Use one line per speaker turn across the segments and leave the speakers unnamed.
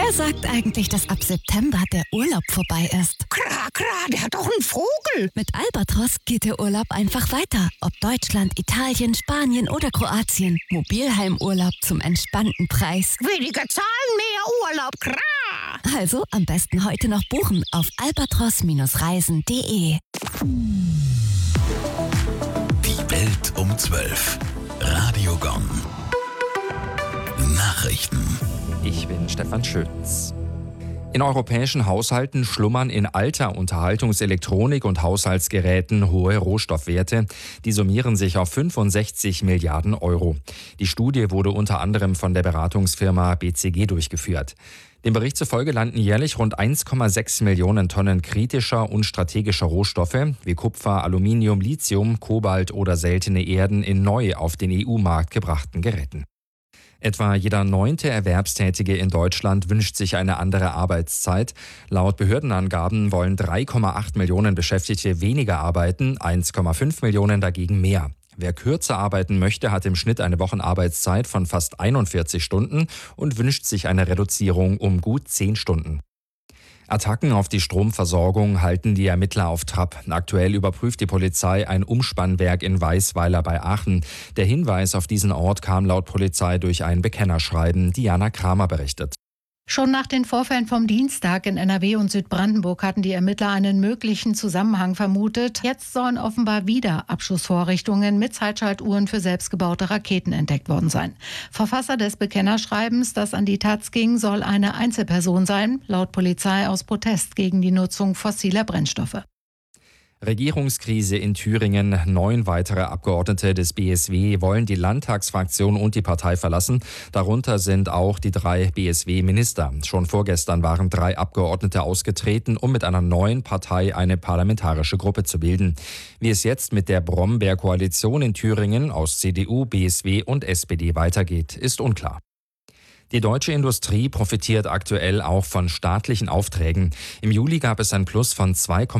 Wer sagt eigentlich, dass ab September der Urlaub vorbei ist?
Kra, der hat doch einen Vogel.
Mit Albatros geht der Urlaub einfach weiter. Ob Deutschland, Italien, Spanien oder Kroatien. Mobilheimurlaub zum entspannten Preis.
Weniger Zahlen, mehr Urlaub. Kra.
Also am besten heute noch buchen auf albatros-reisen.de.
Die Welt um 12. Radio Gong. Nachrichten.
Ich bin Stefan Schütz. In europäischen Haushalten schlummern in alter Unterhaltungselektronik und Haushaltsgeräten hohe Rohstoffwerte. Die summieren sich auf 65 Milliarden Euro. Die Studie wurde unter anderem von der Beratungsfirma BCG durchgeführt. Dem Bericht zufolge landen jährlich rund 1,6 Millionen Tonnen kritischer und strategischer Rohstoffe wie Kupfer, Aluminium, Lithium, Kobalt oder seltene Erden in neu auf den EU-Markt gebrachten Geräten. Etwa jeder 9. Erwerbstätige in Deutschland wünscht sich eine andere Arbeitszeit. Laut Behördenangaben wollen 3,8 Millionen Beschäftigte weniger arbeiten, 1,5 Millionen dagegen mehr. Wer kürzer arbeiten möchte, hat im Schnitt eine Wochenarbeitszeit von fast 41 Stunden und wünscht sich eine Reduzierung um gut 10 Stunden. Attacken auf die Stromversorgung halten die Ermittler auf Trab. Aktuell überprüft die Polizei ein Umspannwerk in Weißweiler bei Aachen. Der Hinweis auf diesen Ort kam laut Polizei durch ein Bekennerschreiben. Diana Kramer berichtet.
Schon nach den Vorfällen vom Dienstag in NRW und Südbrandenburg hatten die Ermittler einen möglichen Zusammenhang vermutet. Jetzt sollen offenbar wieder Abschussvorrichtungen mit Zeitschaltuhren für selbstgebaute Raketen entdeckt worden sein. Verfasser des Bekennerschreibens, das an die Taz ging, soll eine Einzelperson sein, laut Polizei aus Protest gegen die Nutzung fossiler Brennstoffe.
Regierungskrise in Thüringen. 9 weitere Abgeordnete des BSW wollen die Landtagsfraktion und die Partei verlassen. Darunter sind auch die 3 BSW-Minister. Schon vorgestern waren 3 Abgeordnete ausgetreten, um mit einer neuen Partei eine parlamentarische Gruppe zu bilden. Wie es jetzt mit der Brombeer-Koalition in Thüringen aus CDU, BSW und SPD weitergeht, ist unklar. Die deutsche Industrie profitiert aktuell auch von staatlichen Aufträgen. Im Juli gab es ein Plus von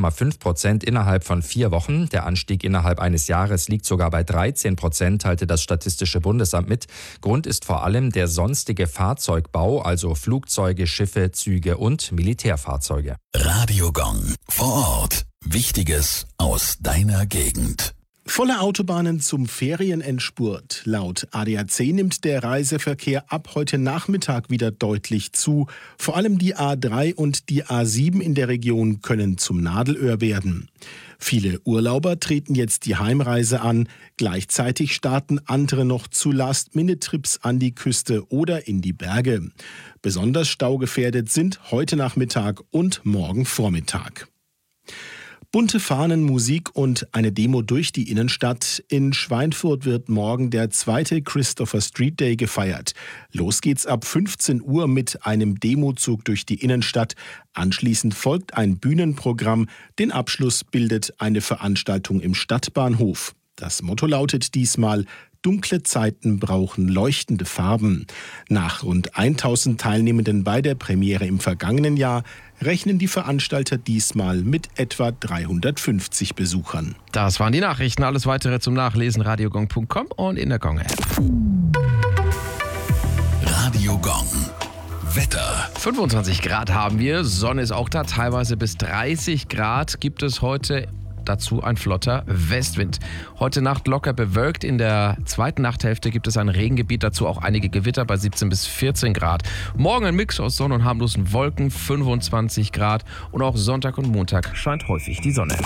2,5% innerhalb von 4 Wochen. Der Anstieg innerhalb eines Jahres liegt sogar bei 13%, teilte das Statistische Bundesamt mit. Grund ist vor allem der sonstige Fahrzeugbau, also Flugzeuge, Schiffe, Züge und Militärfahrzeuge.
Radio Gong. Vor Ort. Wichtiges aus deiner Gegend.
Volle Autobahnen zum Ferienendspurt. Laut ADAC nimmt der Reiseverkehr ab heute Nachmittag wieder deutlich zu. Vor allem die A3 und die A7 in der Region können zum Nadelöhr werden. Viele Urlauber treten jetzt die Heimreise an. Gleichzeitig starten andere noch zu Last-Minute-Trips an die Küste oder in die Berge. Besonders staugefährdet sind heute Nachmittag und morgen Vormittag. Bunte Fahnen, Musik und eine Demo durch die Innenstadt. In Schweinfurt wird morgen der 2. Christopher Street Day gefeiert. Los geht's ab 15 Uhr mit einem Demozug durch die Innenstadt. Anschließend folgt ein Bühnenprogramm. Den Abschluss bildet eine Veranstaltung im Stadtbahnhof. Das Motto lautet diesmal: Dunkle Zeiten brauchen leuchtende Farben. Nach rund 1000 Teilnehmenden bei der Premiere im vergangenen Jahr rechnen die Veranstalter diesmal mit etwa 350 Besuchern.
Das waren die Nachrichten. Alles Weitere zum Nachlesen radiogong.com und in der Gong-App.
Radio Gong. Wetter.
25 Grad haben wir. Sonne ist auch da. Teilweise bis 30 Grad gibt es heute. Dazu ein flotter Westwind. Heute Nacht locker bewölkt. In der zweiten Nachthälfte gibt es ein Regengebiet, dazu auch einige Gewitter bei 17 bis 14 Grad. Morgen ein Mix aus Sonne und harmlosen Wolken, 25 Grad. Und auch Sonntag und Montag scheint häufig die Sonne.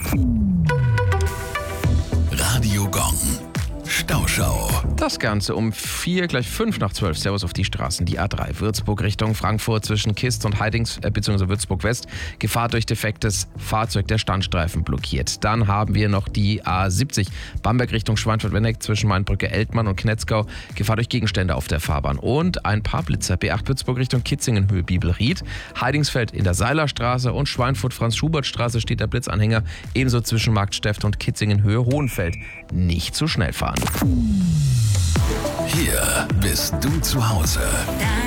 Radio Gong. Stauschau.
Das Ganze um 4, gleich 5 nach 12. Servus auf die Straßen. Die A3 Würzburg Richtung Frankfurt zwischen Kist und Heidings bzw. Würzburg West. Gefahr durch defektes Fahrzeug, der Standstreifen blockiert. Dann haben wir noch die A70 Bamberg Richtung Schweinfurt-Wenneck zwischen Mainbrücke, Eltmann und Knetzgau. Gefahr durch Gegenstände auf der Fahrbahn. Und ein paar Blitzer. B8 Würzburg Richtung Kitzingen Höhe Bibelried. Heidingsfeld in der Seilerstraße und Schweinfurt-Franz-Schubert-Straße steht der Blitzanhänger. Ebenso zwischen Marktsteft und Kitzingen Höhe Hohenfeld. Nicht zu schnell fahren.
Hier bist du zu Hause.